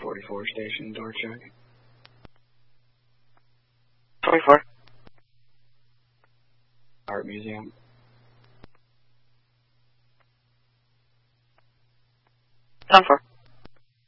44 station, door check. 24. Art Museum. Down 4.